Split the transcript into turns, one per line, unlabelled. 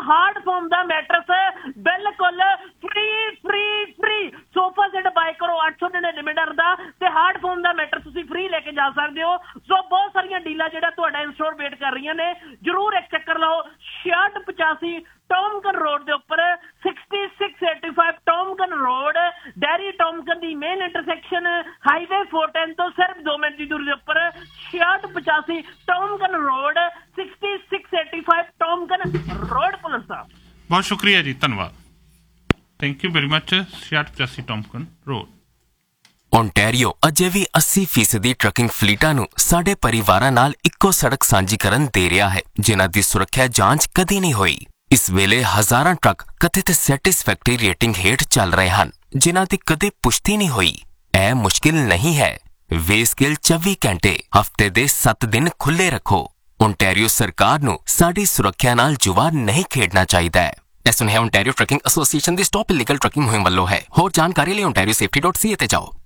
Hard form ਦਾ matters ਬਿਲਕੁਲ free sofa set bye ਕਰੋ 899 ਦਾ ਤੇ ਹਾਰਡ ਫੋਮ ਦਾ ਮੈਟਰਸ ਤੁਸੀਂ ਫ੍ਰੀ ਲੈ ਕੇ ਜਾ ਸਕਦੇ ਹੋ। ਸੋ ਬਹੁਤ ਸਾਰੀਆਂ ਡੀਲਾਂ ਜਿਹੜਾ ਤੁਹਾਡਾ ਇਨਸਟੋਰ ਵੇਟ ਕਰ ਰਹੀਆਂ ਨੇ, ਜਰੂਰ ਇੱਕ ਚੱਕਰ ਲਾਓ। 6685 ਟੌਮਕਨ ਰੋਡ ਦੇ ਉੱਪਰ 6685 ਟੌਮਕਨ ਰੋਡ, ਡੈਰੀ ਟੌਮਕਨ ਦੀ ਮੇਨ ਇੰਟਰਸੈਕਸ਼ਨ ਹਾਈਵੇ 410 ਤੋਂ ਸਿਰਫ 2 ਮਿੰਟ ਦੀ ਦੂਰੀ ਦੇ ਉੱਪਰ 6685 ਟੌਮਕਨ ਰੋਡ 6685 ਟੌਮਕਨ ਰੋਡ ਪੁਲਿਸ ਸਾਹਿਬ।
ਬਹੁਤ ਸ਼ੁਕਰੀਆ ਜੀ, ਧੰਨਵਾਦ, thank you very much. 6685 ਟੌਮਕਨ road.
Ontario Ajay we 80% trucking ਫਲੀਟਾਂ ਨੂੰ ਸਾਡੇ ਪਰਿਵਾਰਾਂ ਨਾਲ ਇੱਕੋ ਸੜਕ ਸਾਂਝੀ ਕਰਨ ਦੇ ਰਿਹਾ ਹੈ, ਜਿਨ੍ਹਾਂ ਦੀ ਸੁਰੱਖਿਆ ਜਾਂਚ ਕਦੀ ਨਹੀਂ ਹੋਈ। ਇਸ ਵੇਲੇ ਹਜ਼ਾਰਾਂ ਟਰੱਕ ਕਥਿਤ ਸੈਟਿਸਫੈਕਟਰੀ ਰੇਟਿੰਗ ਹੇਠ ਚੱਲ ਰਹੇ ਹਨ, ਜਿਨ੍ਹਾਂ ਦੀ ਕਦੇ ਪੁਸ਼ਟੀ ਨਹੀਂ ਹੋਈ। ਇਹ ਮੁਸ਼ਕਿਲ ਨਹੀਂ ਹੈ। ਵੇਸਕੇਲ 24 ਘੰਟੇ ਹਫ਼ਤੇ ਦੇ 7 ਦਿਨ ਖੁੱਲ੍ਹੇ ਰੱਖੋ। ਓਨਟਾਰੀਓ ਸਰਕਾਰ ਨੂੰ ਸਾਡੀ ਸੁਰੱਖਿਆ ਨਾਲ ਜੁਆ ਨਹੀਂ ਖੇਡਣਾ ਚਾਹੀਦਾ ਹੈ। ਇਹ ਸੁਨੇਹਾ ਓਨਟਾਰੀਓ ਟਰੱਕਿੰਗ ਐਸੋਸੀਏਸ਼ਨ ਦੀ ਸਟਾਪ ਇਲੀਗਲ ਟਰੱਕਿੰਗ ਮੁਹਿੰਮ ਵੱਲੋਂ ਹੈ। ਹੋਰ ਜਾਣਕਾਰੀ ਲਈ ontarioSafety.ca ਤੇ ਜਾਓ।